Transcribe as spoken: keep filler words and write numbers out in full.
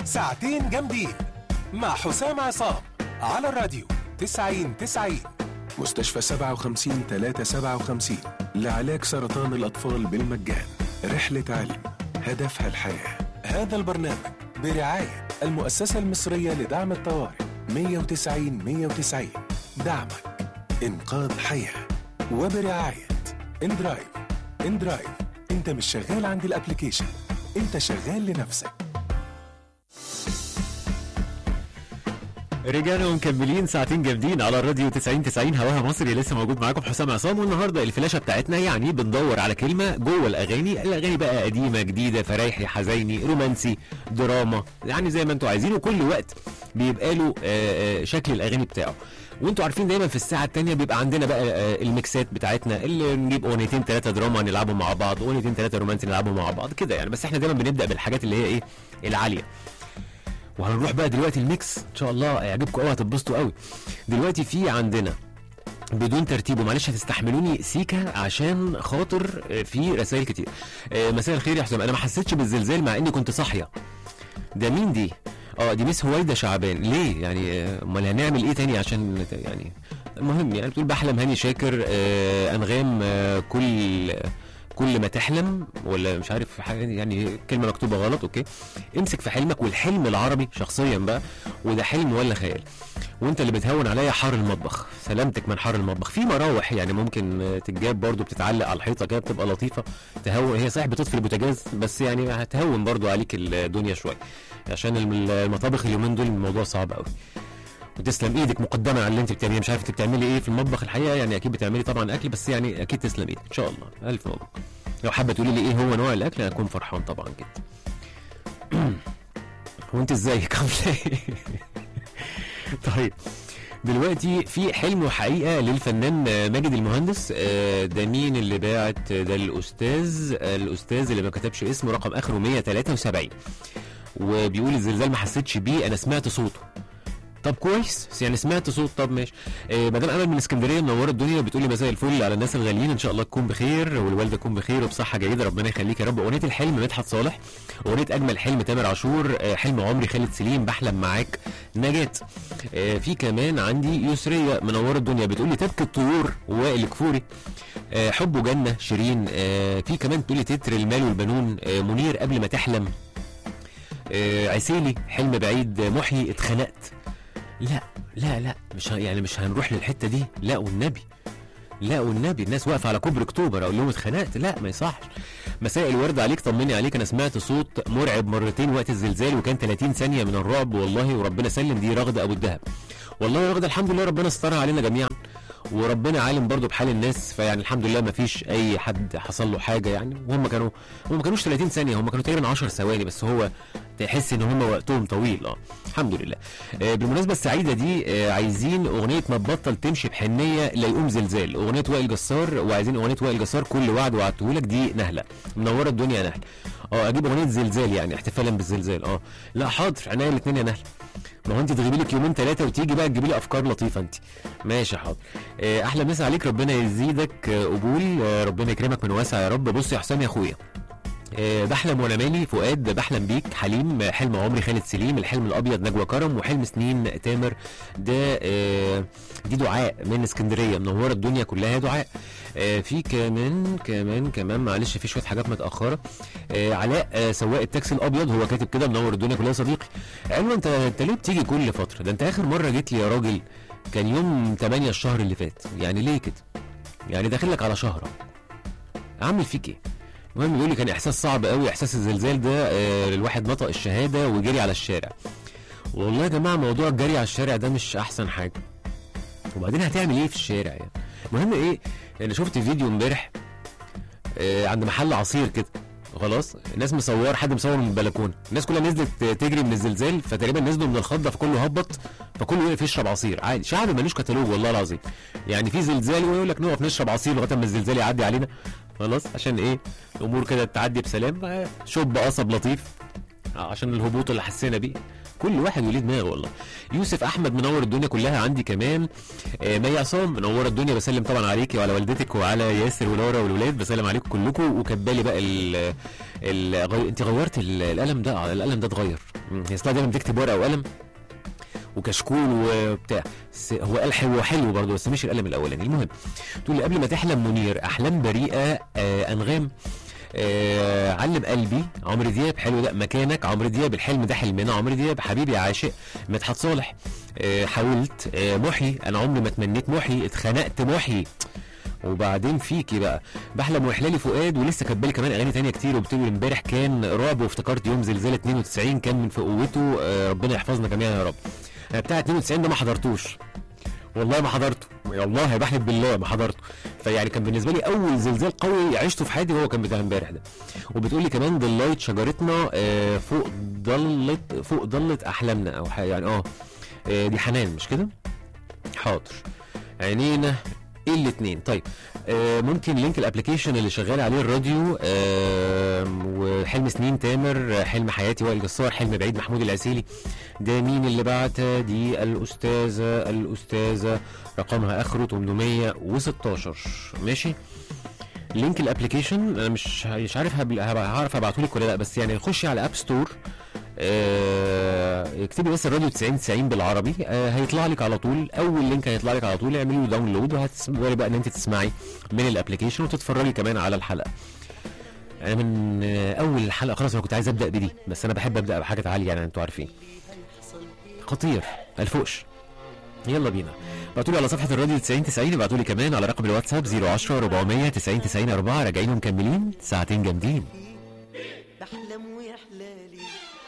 ساعتين جامدين مع حسام عصام على الراديو تسعين تسعين. مستشفى سبعة وخمسين ثلاثة سبعة وخمسين لعلاج سرطان الأطفال بالمجان. رحلة علم هدفها الحياة. هذا البرنامج برعاية المؤسسة المصرية لدعم الطوارئ مية وتسعين مية وتسعين. دعمك إنقاذ حياة. وبرعاية اندرايف. اندرايف انت مش شغال عند الابليكيشن، انت شغال لنفسك. رجعنا ومكملين ساعتين جامدين على الراديو تسعين تسعين. هواها مصري لسه موجود معاكم حسام عصام. والنهارده الفلاشه بتاعتنا يعني بندور على كلمه جوه الاغاني. الاغاني بقى قديمه جديده فرايحي حزيني رومانسي دراما، يعني زي ما انتوا عايزين، وكل وقت بيبقى له شكل الاغاني بتاعه. وانتوا عارفين دايما في الساعه الثانيه بيبقى عندنا بقى الميكسات بتاعتنا اللي نجيب اغنيتين ثلاثه دراما نلعبهم مع بعض، اغنيتين ثلاثه رومانسي نلعبهم مع بعض كده يعني. بس احنا دايما بنبدا بالحاجات اللي هي ايه العاليه. وهنروح بقى دلوقتي الميكس ان شاء الله هيعجبكم قوي، هتتبسطوا قوي. دلوقتي في عندنا بدون ترتيب، ومعلش هتستحملوني سيكا عشان خاطر في رسائل كتير. مساء الخير يا حسام، انا ما حسيتش بالزلزال مع اني كنت صاحيه. ده مين دي؟ اه دي مس هويدا شعبان. ليه يعني؟ امال هنعمل ايه تاني عشان يعني؟ المهم يعني بتقول بحلم هاني شاكر. آه انغام. آه كل كل ما تحلم، ولا مش عارف حاجه يعني كلمه مكتوبه غلط. اوكي، امسك في حلمك. والحلم العربي شخصيا بقى، وده حلم ولا خيال؟ وانت اللي بتهون عليا حار المطبخ. سلامتك من حار المطبخ. في مراوح يعني ممكن تتجاب برضو، بتتعلق على الحيطه كده بتبقى لطيفه تهون. هي صحيح بتطفي البوتاجاز بس يعني هتهون برضو عليك الدنيا شويه، عشان المطابخ اليومين دول الموضوع صعب قوي. وتسلم ايدك مقدما على اللي انت بتعمليه. مش عارف انت بتعملي ايه في المطبخ الحقيقه، يعني اكيد بتعملي طبعا اكل، بس يعني اكيد تسلم ايدك ان شاء الله. الف مبروك. لو حابه تقولي لي ايه هو نوع الاكل هكون فرحان طبعا جدا. وانت ازيك عامله ايه؟ طيب دلوقتي في حلم وحقيقه للفنان ماجد المهندس. ده مين اللي باعت ده؟ الاستاذ الاستاذ اللي ما كتبش اسمه، رقم اخره مية وتلاتة وسبعين، وبيقول الزلزال ما حسيتش بيه، انا سمعت صوته. طب كويس يعني سمعت صوت. طب ماشي. آه مدام امل من اسكندريه منوره الدنيا، بتقولي مساء الفل على الناس الغاليين، ان شاء الله تكون بخير والوالده تكون بخير وبصحه جيده، ربنا يخليك يا رب. اغنيه الحلم مدحت صالح، اغنيه اجمل حلم تامر عاشور، آه حلم عمري خالد سليم، بحلم معاك نجاة. آه في كمان عندي يسريه منوره الدنيا بتقولي تبكي الطيور وائل كفوري، آه حب جنه شيرين. آه في كمان بتقولي تتر المال والبنون، آه منير قبل ما تحلم، آه عسيلي حلم بعيد، محيي اتخنقت. لا لا لا مش يعني مش هنروح للحته دي، لا والنبي، لا والنبي. الناس واقفه على كوبري اكتوبر اقول لهم اتخنقت؟ لا ما يصحش. مساء الورد عليك، طمني عليك، انا سمعت صوت مرعب مرتين وقت الزلزال وكان ثلاثين ثانيه من الرعب والله وربنا سلم. دي رغده ابو الدهب. والله يا رغده الحمد لله ربنا استرها علينا جميعا، وربنا عالم برضو بحال الناس، فيعني الحمد لله ما فيش اي حد حصل له حاجه يعني. وهم كانوا هم ما كانوش ثلاثين ثانيه، هم كانوا تقريبا عشر ثواني، بس هو تحس ان هم وقتهم طويل. اه الحمد لله. آه بالمناسبه السعيده دي، آه عايزين اغنيه ما تبطل تمشي بحنيه لا يقوم زلزال، اغنيه وائل جسار، وعايزين اغنيه وائل جسار كل وعد وعدتهولك. دي نهله منوره الدنيا نهله. اه اجيب اغنيه زلزال يعني احتفالا بالزلزال. اه لا حاضر عينيا الاثنين يا نهله. ما هو انت تغيبي لك يومين ثلاثه وتيجي بقى تجيبي لي افكار لطيفه انت. ماشي حاضر. آه احلى مسا عليك، ربنا يزيدك آه قبول، آه ربنا يكرمك من واسع يا رب. بص يا حسام يا اخويا، أه بحلم وانا مالي فؤاد، بحلم بيك حليم، حلم عمري خالد سليم، الحلم الابيض نجوى كرم، وحلم سنين تامر. ده أه دي دعاء من اسكندريه منوره الدنيا كلها يا دعاء. أه في كمان كمان كمان معلش في شويه حاجات متاخره. أه علاء أه سواق التاكسي الابيض هو كاتب كده منور الدنيا كلها يا صديقي. علوه انت انت ليه بتيجي كل فتره؟ ده انت اخر مره جيت لي يا راجل كان يوم تمانية الشهر اللي فات، يعني ليه كده؟ يعني داخل لك على شهر اعمل فيك ايه؟ المهم بيقول لي كان احساس صعب قوي احساس الزلزال ده. آه الواحد نطق الشهاده وجري على الشارع. والله يا جماعه موضوع الجري على الشارع ده مش احسن حاجه، وبعدين هتعمل ايه في الشارع يعني؟ المهم ايه، انا شفت فيديو امبارح آه عند محل عصير كده، خلاص الناس مصور، حد مصور من البلكونه، الناس كلها نزلت تجري من الزلزال، فتقريبا نزلوا من الخضه فكله هبط، فكله وقف يشرب عصير عادي. شعب ملوش كتالوج والله العظيم، يعني في زلزال ويقول لك نقف نشرب عصير لغايه ما الزلزال يعدي علينا، خلاص عشان ايه الامور كده تعدي بسلام. شوب قصب لطيف عشان الهبوط اللي حسينا بيه. كل واحد وليه دماغه والله. يوسف احمد منور الدنيا كلها. عندي كمان آه مي عصام منور الدنيا، بسلم طبعا عليكي وعلى والدتك وعلى ياسر ولورا والولاد، بسلم عليكم كلكم. وكبالي بقى ال ال انت غيرت القلم ده، القلم ده اتغير هي اصلا دايما بتكتب ورقه وقلم وكشكول وبتاع، هو قال حلو حلو برضه بس مش القلم الاولاني. المهم تقول لي قبل ما تحلم منير احلام بريئه آه انغام آه علم قلبي عمرو دياب حلو ده مكانك عمرو دياب الحلم ده حلمنا عمرو دياب حبيبي عاشق مدحت صالح آه حاولت آه محي انا عمري ما تمنيت محي اتخنقت محي وبعدين فيكي بقى بحلم واحلالي فؤاد ولسه كاتبالي كمان اغاني تانية كتير وبتقول امبارح كان رعب وافتكرت يوم زلزال اتنين وتسعين كان من في قوته آه ربنا يحفظنا جميعا يا رب. انا بتاع اتنين وتسعين ده ما حضرتوش والله ما حضرته والله بحلف بالله ما حضرته فيعني كان بالنسبه لي اول زلزال قوي عشته في حياتي وهو كان بتاع امبارح ده. وبتقول لي كمان ضليت شجرتنا آه فوق ضلت فوق ضلت احلامنا او حاجه يعني اه دي حنان مش كده حاضر عينينا الاثنين. طيب آه ممكن لينك الابلكيشن اللي شغال عليه الراديو آه وحلم سنين تامر حلم حياتي وائل جسار حلم بعيد محمود العسيلي. ده مين اللي بعتها دي الاستاذه الاستاذه رقمها اخره ثمانمية وستاشر ماشي. لينك الابلكيشن انا مش مش عارف هعرف ابعته لك ولا لا بس يعني خشي على اب ستور آه اكتبي بس الراديو تسعين تسعين بالعربي آه هيطلع لك على طول اول لينك هيطلع لك على طول اعملي له داونلود وهتقدري بقى ان انت تسمعي من الابلكيشن وتتفرجي كمان على الحلقه. انا من آه اول الحلقه خلاص انا كنت عايز ابدا بدي بس انا بحب ابدا بحاجات عاليه يعني انتوا عارفين خطير الفوش. يلا بينا ابعتوا لي على صفحه الراديو تسعين تسعين ابعتوا لي كمان على رقم الواتساب صفر عشرة أربعمية تسعين تسعين أربعة راجعين ومكملين ساعتين جامدين.